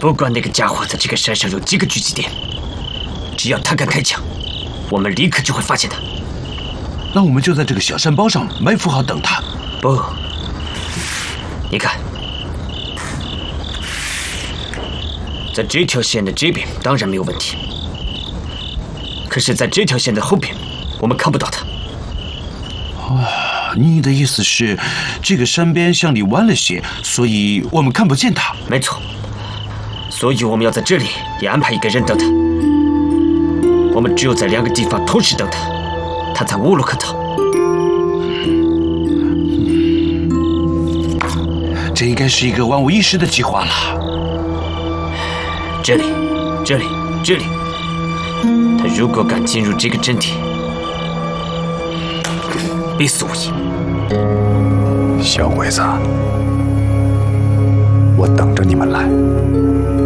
不管那个家伙在这个山上有几个狙击点，只要他敢开枪，我们立刻就会发现他。 那我们就在这个小山包上埋伏好等他。 不，你看，在这条线的这边当然没有问题，可是在这条线的后边，我们看不到他。 你的意思是，这个山边向里弯了些，所以我们看不见他？ 没错，所以我们要在这里也安排一个人等他。我们只有在2个地方同时等他，他才无路可逃。 这应该是一个万无一失的计划了。 这里，这里，这里，他如果敢进入这个阵地，必死无疑。 小鬼子，我等着你们来。